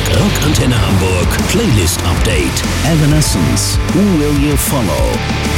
Rockantenne Hamburg Playlist Update. Evanescence. Who Will You Follow?